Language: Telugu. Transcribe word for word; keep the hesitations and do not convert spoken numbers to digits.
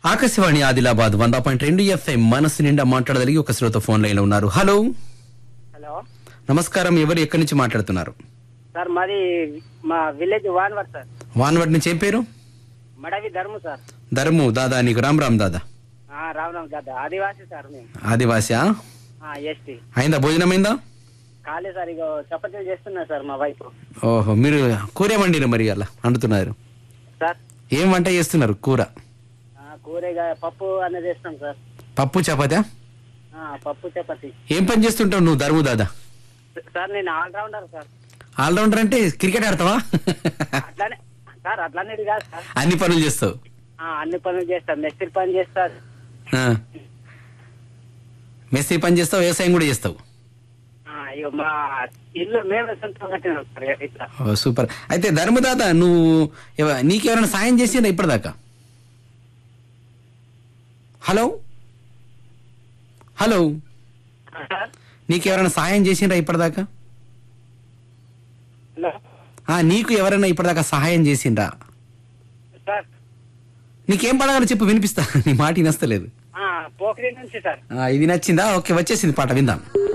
ఆకాశవాణి ఆదిలాబాద్ వంద పాయింట్ రెండు ఎఫ్ఎం మనసు నిండా మాట్లాడగలిగి ఒక శ్రోత ఫోన్ లైన్ లో ఉన్నారు. హలో హలో నమస్కారం, ఎవరు ఎక్కడి నుంచి మాట్లాడుతున్నారు? సార్ మాది మా విలేజ్ వాన్వర్ సార్. వాన్వడ్ నుంచి ఏం పేరు? మడవి ధర్ము సార్. ధర్ము దాదా, నీకు రామ్ రామ్ దాదా. ఆ, రామ్ రామ్ దాదా ఆదివాసి సార్ మేము. ఆదివాసా? ఎస్టీ. అయిందా, భోజనం అయిందా? కాలే సార్, ఇగో చపాతీలు చేస్తున్నా సార్ మా వైపు. ఓహో, మీరు కూర వండిన మరి అలా అంటున్నారు. సార్ ఏం వంట చేస్తున్నారు? కూర కూరగా పప్పు అనేది చేస్తాం సార్. పప్పు చపాతా? పప్పు చపాతీ. ఏం పని చేస్తుంటావు నువ్వు ధర్ము దాదా? సార్ నేను ఆల్రౌండర్ సార్. ఆల్రౌండర్ అంటే క్రికెట్ ఆడతావా? అట్లానే సార్, అట్లానే కాదు సార్, అన్ని పనులు చేస్తావు. అన్ని పనులు చేస్తాను. మేస్త్రి పని చేస్తారు, మేస్త్రి పని చేస్తావు, వ్యవసాయం కూడా చేస్తావు. ఇక మా ఇల్లు మేమే సొంతం కట్టినాం సార్ ఇట్లా. సూపర్. అయితే ధర్మదాత, నువ్వు ఎవ- నీకెవరైనా సాయం చేసిందా ఇప్పటిదాకా? హలో హలో సార్ నీకెవరైనా సాయం చేసిండ్రా ఇప్పటిదాకా? హలో ఆ, నీకు ఎవరైనా ఇప్పటిదాకా సహాయం చేసిండ్రా? సార్ నీకేం పడగాలో చెప్పు, వినిపిస్తా. నీ మాట నచ్చలేదు. పోకరి నుంచి సార్. ఇది నచ్చిందా? ఓకే, వచ్చేసింది పాట, విందాం.